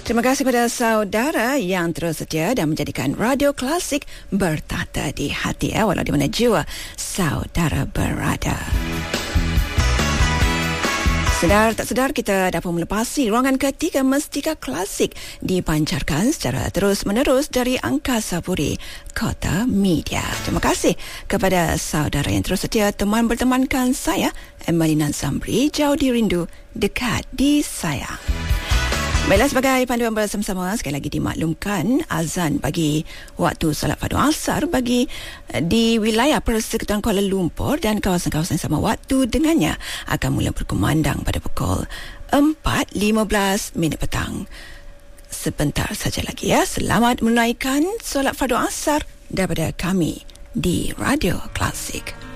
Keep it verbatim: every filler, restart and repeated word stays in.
Terima kasih kepada saudara yang terus setia dan menjadikan Radio Klasik bertata di hati, eh, walau di mana jua saudara berada. Sedar tak sedar kita dapat melepasi ruangan ketiga Mestika Klasik dipancarkan secara terus-menerus dari Angkasa Puri, Kota Media. Terima kasih kepada saudara yang terus setia teman bertemankan saya, Emelina Zamri, jauh di rindu, dekat di sayang. Baiklah, sebagai panduan bersama-sama, sekali lagi dimaklumkan azan bagi waktu salat fardu asar bagi di wilayah Persekutuan Kuala Lumpur dan kawasan-kawasan sama waktu dengannya akan mula berkumandang pada pukul empat lima belas minit petang. Sebentar saja lagi, ya. Selamat menunaikan solat fardu asar daripada kami di Radio Klasik.